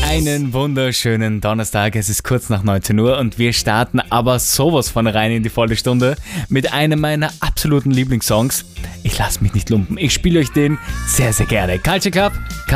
Einen wunderschönen Donnerstag, es ist kurz nach 19 Uhr und wir starten aber sowas von rein in die volle Stunde mit einem meiner absoluten Lieblingssongs. Ich lasse mich nicht lumpen, ich spiele euch den sehr, sehr gerne. Culture Club,